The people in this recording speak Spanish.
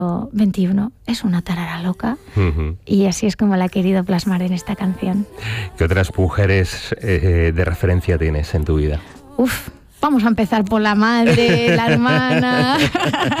XXI es una tarara loca, y así es como la he querido plasmar en esta canción. ¿Qué otras mujeres de referencia tienes en tu vida? Vamos a empezar por la madre, la hermana.